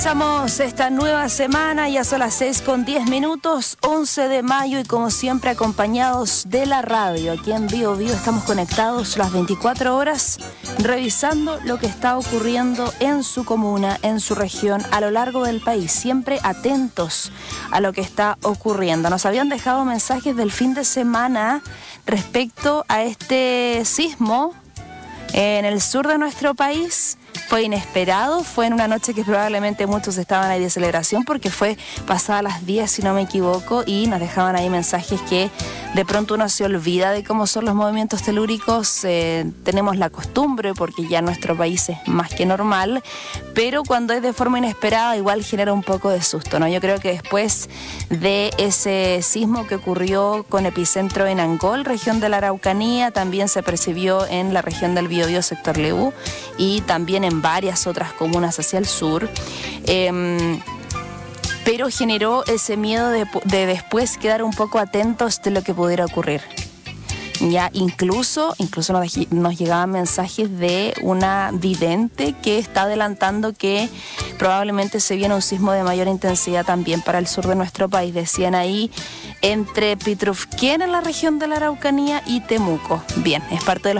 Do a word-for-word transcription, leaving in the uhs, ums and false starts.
Comenzamos esta nueva semana, ya son las seis con diez minutos, once de mayo, y como siempre acompañados de la radio. Aquí en Bio Bio estamos conectados las veinticuatro horas, revisando lo que está ocurriendo en su comuna, en su región, a lo largo del país, siempre atentos a lo que está ocurriendo. Nos habían dejado mensajes del fin de semana respecto a este sismo en el sur de nuestro país. Fue inesperado, fue en una noche que probablemente muchos estaban ahí de celebración porque fue pasada las diez, si no me equivoco, y nos dejaban ahí mensajes que de pronto uno se olvida de cómo son los movimientos telúricos. Eh, tenemos la costumbre porque ya nuestro país es más que normal, pero cuando es de forma inesperada igual genera un poco de susto, ¿no? Yo creo que después de ese sismo que ocurrió con epicentro en Angol, región de la Araucanía, también se percibió en la región del Biobío, sector Leú, y también en varias otras comunas hacia el sur, eh, pero generó ese miedo de, de después quedar un poco atentos de lo que pudiera ocurrir. Ya incluso, incluso nos, nos llegaban mensajes de una vidente que está adelantando que probablemente se viene un sismo de mayor intensidad también para el sur de nuestro país. Decían ahí entre Pitrufquén en la región de la Araucanía y Temuco. Bien, es parte de los